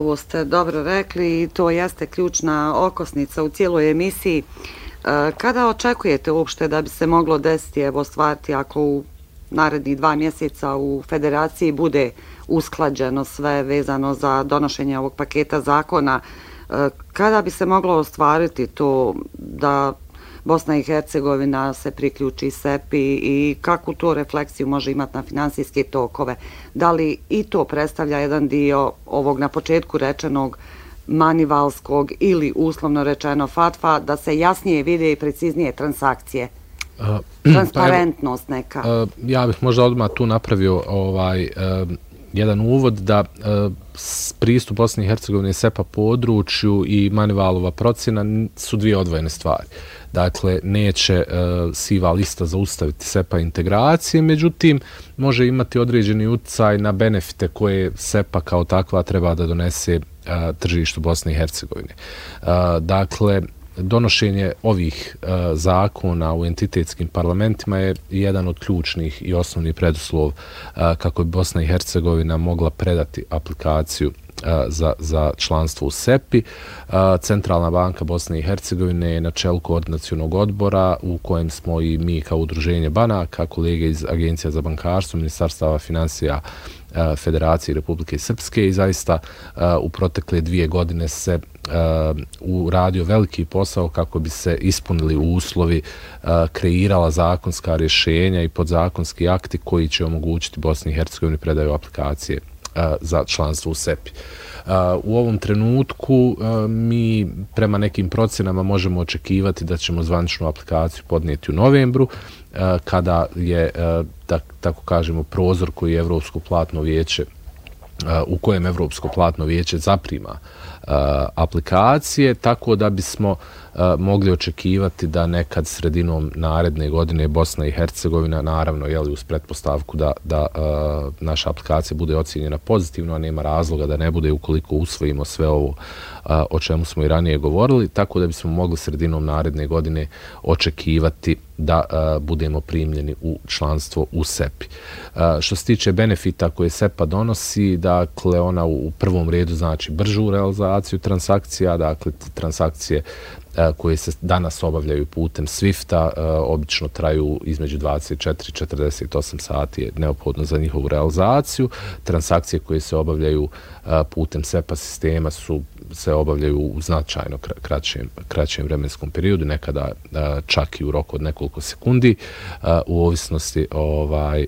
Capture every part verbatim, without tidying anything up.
Ovo ste dobro rekli i to jeste ključna okosnica u cijeloj emisiji. Kada očekujete uopšte da bi se moglo desiti, evo stvariti ako u narednih dva mjeseca u federaciji bude usklađeno sve vezano za donošenje ovog paketa zakona, kada bi se moglo ostvariti to da Bosna i Hercegovina se priključi S E P I i kakvu to refleksiju može imati na finansijske tokove? Da li i to predstavlja jedan dio ovog na početku rečenog manivalskog ili uslovno rečeno fatva da se jasnije vide i preciznije transakcije? Transparentnost neka. Ja bih možda odmah tu napravio ovaj jedan uvod da pristup Bosne i Hercegovine S E P A području i Manivalova procjena su dvije odvojene stvari. Dakle, neće uh, siva lista zaustaviti S E P A integracije, međutim, može imati određeni utjecaj na benefite koje S E P A kao takva treba da donese uh, tržištu Bosne i Hercegovine. Uh, dakle, donošenje ovih uh, zakona u entitetskim parlamentima je jedan od ključnih i osnovnih preduslov uh, kako bi Bosna i Hercegovina mogla predati aplikaciju uh, za, za članstvo u S E P I. Uh, Centralna banka Bosne i Hercegovine je na čelu koordinacionog odbora u kojem smo i mi kao udruženje banaka, kolege iz Agencija za bankarstvo, Ministarstava financija Federacije Republike Srpske i zaista uh, u protekle dvije godine se uh, uradio veliki posao kako bi se ispunili uslovi, uh, kreirala zakonska rješenja i podzakonski akti koji će omogućiti Bosni i Hercegovini predaju aplikacije uh, za članstvo u S E P I. Uh, u ovom trenutku uh, mi prema nekim procjenama možemo očekivati da ćemo zvaničnu aplikaciju podnijeti u novembru, uh, kada je, uh, da, tako kažemo, prozor koji je Evropsko platno vijeće, uh, u kojem Evropsko platno vijeće zaprima uh, aplikacije, tako da bismo uh, mogli očekivati da nekad sredinom naredne godine Bosna i Hercegovina, naravno jeli, uz pretpostavku da, da uh, naša aplikacija bude ocijenjena pozitivno, a nema razloga da ne bude ukoliko usvojimo sve ovo uh, o čemu smo i ranije govorili, tako da bismo mogli sredinom naredne godine očekivati da uh, budemo primljeni u članstvo u S E P I. Uh, što se tiče benefita koje S E P A donosi, dakle ona u, u prvom redu znači bržu realizaciju transakcija, dakle transakcije koje se danas obavljaju putem Swifta, obično traju između dvadeset četiri i četrdeset osam sati je neophodno za njihovu realizaciju. Transakcije koje se obavljaju putem S E P A sistema su, se obavljaju u značajno kraćem, kraćem vremenskom periodu, nekada čak i u roku od nekoliko sekundi, u ovisnosti ovaj,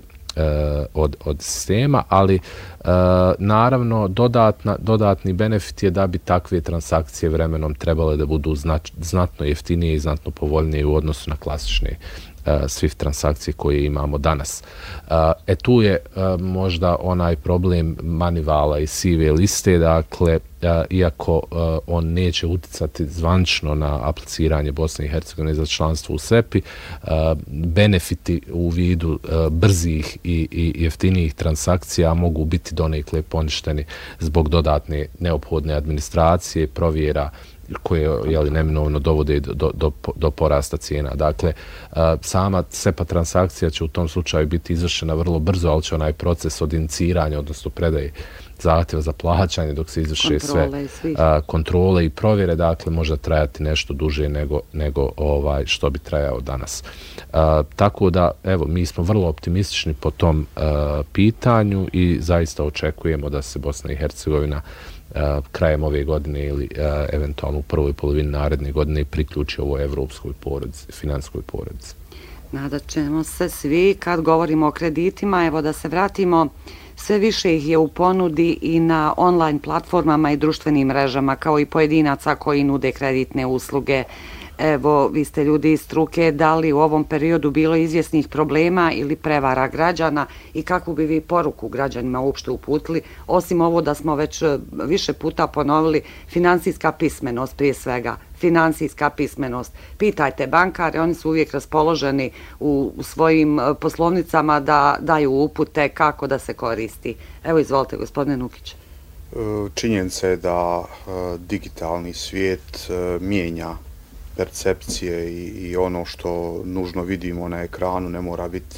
Od, od sistema, ali uh, naravno dodatna, dodatni benefit je da bi takve transakcije vremenom trebale da budu znač, znatno jeftinije i znatno povoljnije u odnosu na klasične uh, Swift transakcije koje imamo danas. Uh, e tu je uh, možda onaj problem Manivala i sive liste, dakle, uh, iako uh, on neće uticati zvanično na apliciranje Bosne i Hercegovine za članstvo u S E P I, uh, benefiti u vidu uh, brzih i, i jeftinijih transakcija mogu biti donekle poništeni zbog dodatne neophodne administracije, provjera koje jeli, neminovno dovode do, do, do porasta cijena. Dakle, uh, sama S E P A transakcija će u tom slučaju biti izvršena vrlo brzo, ali će onaj proces od iniciranja, odnosno predaje zahtjeva za plaćanje dok se izvrše sve uh, kontrole i provjere, dakle možda trajati nešto duže nego, nego ovaj što bi trajao danas. Uh, tako da, evo, mi smo vrlo optimistični po tom uh, pitanju i zaista očekujemo da se Bosna i Hercegovina uh, krajem ove godine ili uh, eventualno u prvoj polovini naredne godine priključi ovoj evropskoj porodici, finanskoj porodici. Nadat ćemo se svi. Kad govorimo o kreditima, evo da se vratimo, sve više ih je u ponudi i na online platformama i društvenim mrežama, kao i pojedinaca koji nude kreditne usluge. Evo, vi ste ljudi iz struke, da li u ovom periodu bilo izvjesnih problema ili prevara građana i kakvu bi vi poruku građanima uopšte uputili, osim ovo da smo već više puta ponovili, finansijska pismenost prije svega, finansijska pismenost. Pitajte bankare, oni su uvijek raspoloženi u svojim poslovnicama da daju upute kako da se koristi. Evo, izvolite, gospodine Nukić. Činjenica je da digitalni svijet mijenja percepcije i, i ono što nužno vidimo na ekranu ne mora biti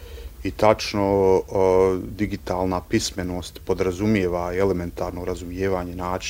i tačno. Digitalna pismenost podrazumijeva elementarno razumijevanje načina